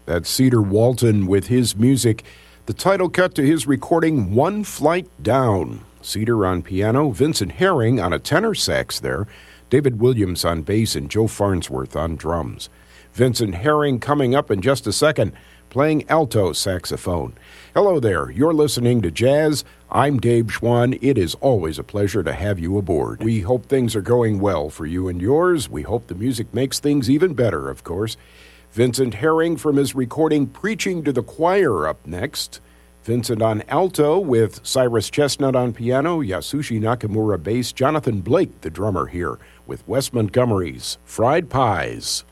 That's Cedar Walton with his music. The title cut to his recording, One Flight Down. Cedar on piano, Vincent Herring on a tenor sax there, David Williams on bass, and Joe Farnsworth on drums. Vincent Herring coming up in just a second, playing alto saxophone. Hello there, you're listening to Jazz. I'm Dave Schwann. It is always a pleasure to have you aboard. We hope things are going well for you and yours. We hope the music makes things even better, of course. Vincent Herring from his recording Preaching to the Choir up next. Vincent on alto with Cyrus Chestnut on piano, Yasushi Nakamura bass, Jonathan Blake, the drummer here, with Wes Montgomery's Fried Pies.